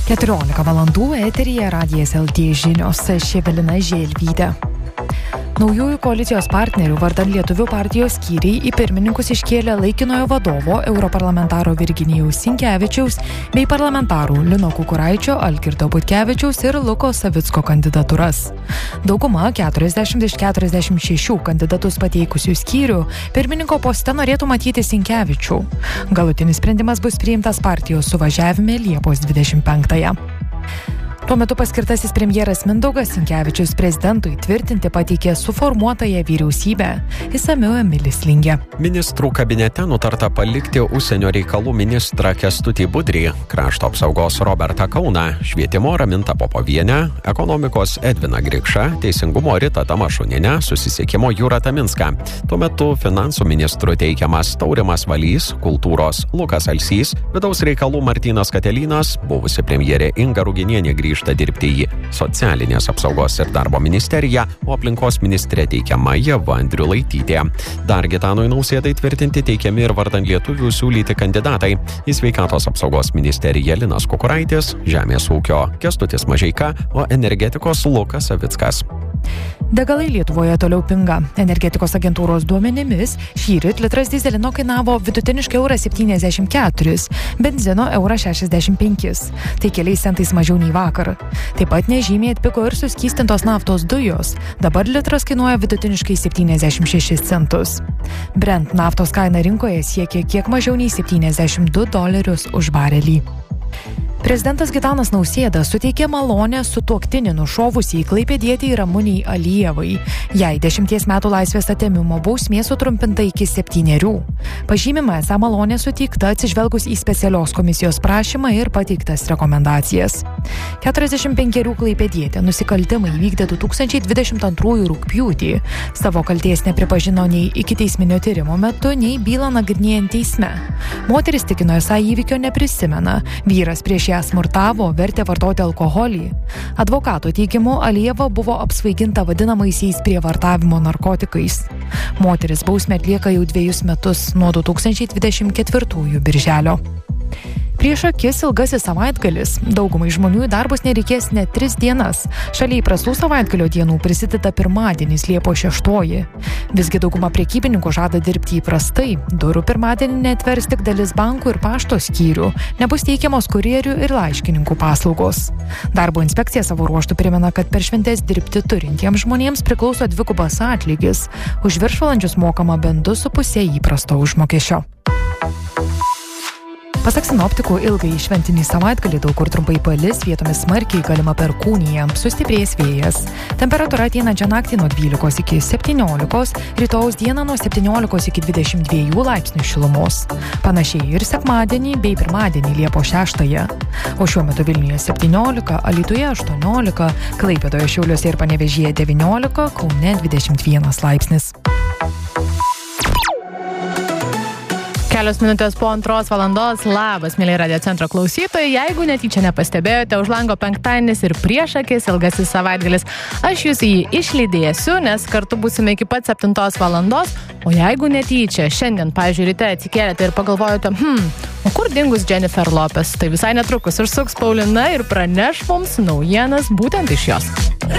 14 valandų eteryje Radijas LT žinios, aš Evelina Želvytė. Naujųjų koalicijos partnerių vardan Lietuvių partijos skyriai į pirmininkus iškėlė laikinojo vadovo europarlamentaro Virginijaus Sinkevičiaus bei parlamentarų Lino Kukuraičio, Algirdo Butkevičiaus ir Luko Savicko kandidatūras. Dauguma 40 iš 46 kandidatus pateikusių skyrių pirmininko poste norėtų matyti Sinkevičių. Galutinis sprendimas bus priimtas partijos suvažiavime Liepos 25-ąją. Tuo metu paskirtasis premjeras Mindaugas Sinkevičius prezidentui tvirtinti pateikė suformuotąją vyriausybę. Išsamiau Emilis Lingė. Ministrų kabinete nutarta palikti užsienio reikalų ministrą Kęstutį Budrį, krašto apsaugos Robertą Kauną, švietimo Ramintą Popovienę, ekonomikos Edviną Grikšą, teisingumo Ritą Tamašunienę, susisiekimo Jūratą Minską. Tuo metu finansų ministrų teikiamas Taurimas Valys, kultūros Lukas Alsys, vidaus reikalų Martynas Katelynas, buvusi premjerė Inga Ruginienė grįžta dirbti į socialinės apsaugos ir darbo ministeriją, o aplinkos ministrė teikiama Ieva Andriulaitytė. Dar Gitanui Nausėdai tvirtinti teikiami ir vardan lietuvių siūlyti kandidatai į sveikatos apsaugos ministeriją Linas Kukuraitis, žemės ūkio Kęstutis Mažeika, o energetikos Lukas Savickas. Degalai Lietuvoje toliau pinga. Energetikos agentūros duomenimis šįryt litras dyzelino kainavo vidutiniškai €74, benzino €65. Tai keliais centais mažiau nei vakar. Taip pat nežymiai atpigo ir suskystintos naftos dujos. Dabar litras kainuoja vidutiniškai 76 centus. Brent naftos kaina rinkoje siekia kiek mažiau nei $72 už barelį. Prezidentas Gitanas Nausėda suteikė malonę sutuoktinį nušovusiai klaipėdietei Ramuniai Alijevai. Jai 10 metų laisvės atėmimo bausmė sutrumpinta iki 7. Pažymima, esą malonė suteikta atsižvelgus į specialios komisijos prašymą ir pateiktas rekomendacijas. 45 klaipėdietė nusikaltimą įvykdė 2022 rugpjūtį. Savo kaltės nepripažino nei ikiteisminio tyrimo metu, nei bylą nagrinėjant teisme. Moteris tikino, esą įvykio neprisimena. Vyras prieš ją smurtavo, vertė vartoti alkoholį. Advokato teigimu, Alijeva buvo apsvaiginta vadinamaisiais prievartavimo narkotikais. Moteris bausmę atlieka jau 2 metus, nuo 2024 birželio. Prieš akis ilgasis savaitgalis. Daugumai žmonių į darbus nereikės net 3 dienas. Šalia įprastų savaitgalio dienų prisideda pirmadienis Liepos 6. Visgi dauguma prekybininkų žada dirbti įprastai. Durų pirmadienį neatvers tik dalis bankų ir pašto skyrių. Nebus teikiamos kurjerių ir laiškininkų paslaugos. Darbo inspekcija savo ruožtu primena, kad per šventes dirbti turintiems žmonėms priklauso 2 atlygis. Už viršvalandžius mokama bent 2,5 įprasto užmokesčio. Pasak sinoptikų, ilgai šventinį savaitgalį daug kur trumpai palis, vietomis smarkiai galima perkūnija, sustiprės vėjas. Temperatūra ateinančią naktį nuo 12 iki 17, rytojaus dieną nuo 17 iki 22 laipsnių šilumos. Panašiai ir sekmadienį bei pirmadienį Liepos 6. O šiuo metu Vilniuje 17, Alytuje 18, Klaipėdoje, Šiauliuose ir Panevėžyje 19, Kaune 21 laipsnis. Kelios minutės po 2 valandos. Labas, mėly Radio Centro klausytojai. Jeigu netyčia nepastebėjote, už lango penktadienis ir priešakis ilgasis savaitgalis. Aš jūs jį išlydėsiu, nes kartu būsime iki pat 7 valandos. O jeigu netyčia šiandien, pavyzdžiui, ryte atsikėlėte ir pagalvojote, o kur dingus Jennifer Lopez, tai visai netrukus užsuks Paulina ir praneš mums naujienas būtent iš jos.